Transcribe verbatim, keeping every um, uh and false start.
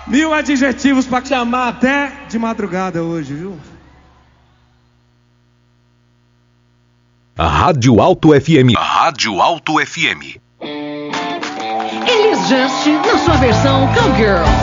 Mil adjetivos pra te amar até de madrugada hoje, viu? A Rádio Alto F M. A Rádio Alto F M. Elis Just na sua versão Cowgirl.